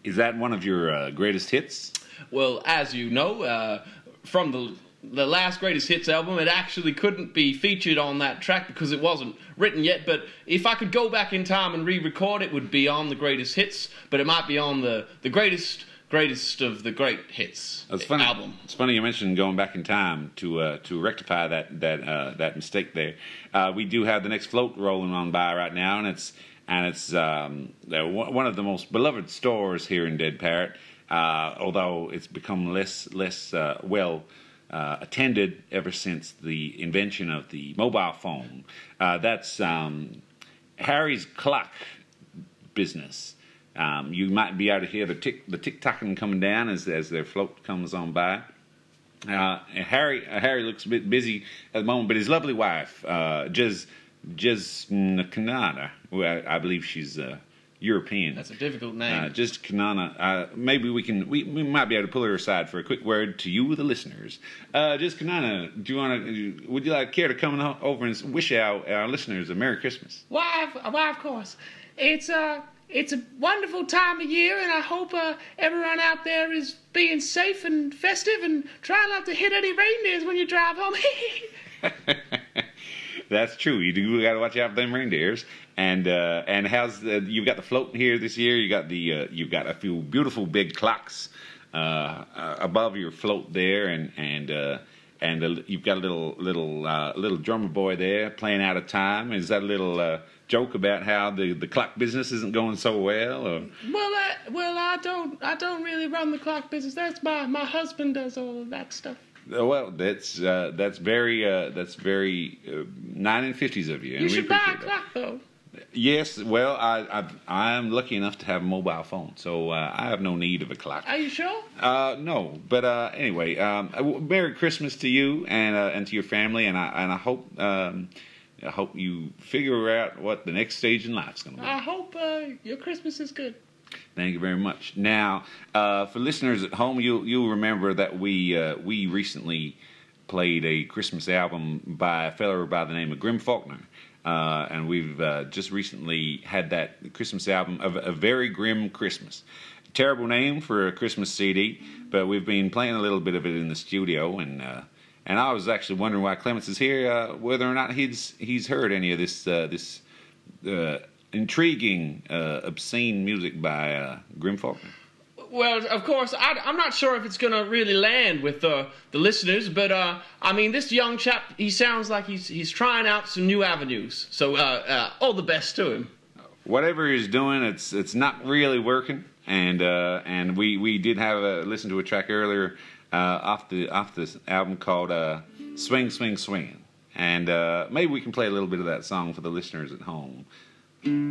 Is that one of your greatest hits? Well, as you know, from the last Greatest Hits album, it actually couldn't be featured on that track because it wasn't written yet, but if I could go back in time and re-record, it would be on the Greatest Hits, but it might be on the greatest of the great hits album. It's funny you mentioned going back in time to rectify that mistake there. We do have the next float rolling on by right now, and it's one of the most beloved stores here in Dead Parrot. Although it's become less well attended ever since the invention of the mobile phone. That's Harry's Clock business. You might be able to hear the tick-tocking coming down as their float comes on by. Harry looks a bit busy at the moment, but his lovely wife, Jez Kanana, who I believe she's European. That's a difficult name. Just Kanana. Maybe we might be able to pull her aside for a quick word to you, the listeners. Just Kanana, would you care to come over and wish our listeners a Merry Christmas? Why, of course. It's a wonderful time of year, and I hope everyone out there is being safe and festive and try not to hit any reindeers when you drive home. That's true. You do got to watch out for them reindeers. And how's you've got the float here this year? You've got a few beautiful big clocks above your float there, and you've got a little drummer boy there playing out of time. Is that a little joke about how the clock business isn't going so well? Or? Well, I don't really run the clock business. That's my husband does all of that stuff. Well, that's very 1950s of you. You should buy a clock, though. Yes, well, I'm lucky enough to have a mobile phone, so I have no need of a clock. Are you sure? No, but anyway, Merry Christmas to you and to your family, and I hope you figure out what the next stage in life's going to be. I hope your Christmas is good. Thank you very much. Now, for listeners at home, you'll remember that we recently played a Christmas album by a fellow by the name of Grim Faulkner. And we've just recently had that Christmas album, A Very Grim Christmas. Terrible name for a Christmas CD, but we've been playing a little bit of it in the studio, and I was actually wondering why Clements is here, whether or not he's heard any of this intriguing, obscene music by Grim Faulkner. Well, of course, I'm not sure if it's going to really land with the listeners, but I mean, this young chap, he sounds like he's trying out some new avenues. So all the best to him. Whatever he's doing, it's not really working. And we did have listen to a track earlier off this album called Swing Swing Swingin'. And maybe we can play a little bit of that song for the listeners at home.